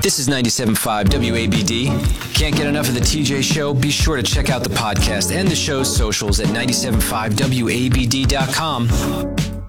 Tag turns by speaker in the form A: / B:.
A: This is 97.5 WABD. Can't get enough of the TJ Show? Be sure to check out the podcast and the show's socials at 97.5WABD.com.